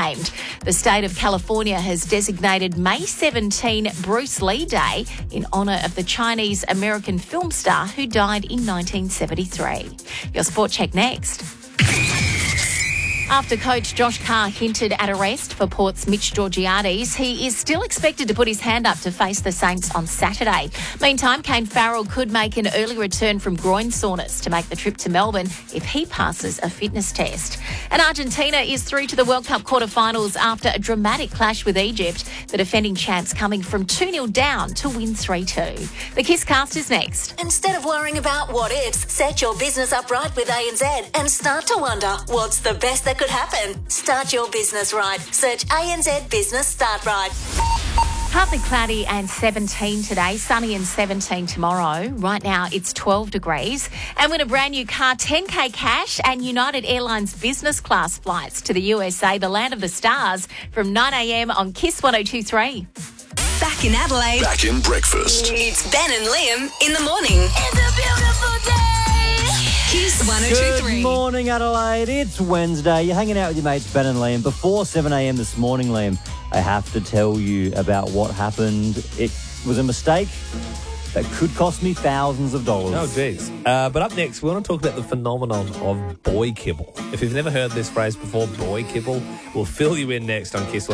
named. The state of California has designated May 17 Bruce Lee Day in honour of the Chinese-American film star who died in 1973. Your Sport Check next. After coach Josh Carr hinted at arrest for Port's Mitch Georgiades, he is still expected to put his hand up to face the Saints on Saturday. Meantime, Kane Farrell could make an early return from groin soreness to make the trip to Melbourne if he passes a fitness test. And Argentina is through to the World Cup quarterfinals after a dramatic clash with Egypt, the defending champs coming from 2-0 down to win 3-2. The Kiss Cast is next. Instead of worrying about what ifs, set your business up right with ANZ and start to wonder what's the best that could happen. Start your business right. Search ANZ Business Start Right. Partly cloudy and 17 today, sunny and 17 tomorrow. Right now it's 12 degrees. And win a brand new car, 10K cash and United Airlines business class flights to the USA, the land of the stars, from 9 a.m. on Kiss 102.3. Back in Adelaide. Back in breakfast. It's Ben and Liam in the morning. It's a beautiful day. Kiss 102.3. Good morning, Adelaide. It's Wednesday. You're hanging out with your mates Ben and Liam. Before 7 a.m. this morning, Liam, I have to tell you about what happened. It was a mistake that could cost me thousands of dollars. Oh, geez. But up next, we want to talk about the phenomenon of boy kibble. If you've never heard this phrase before, boy kibble, we'll fill you in next on Kiss 102.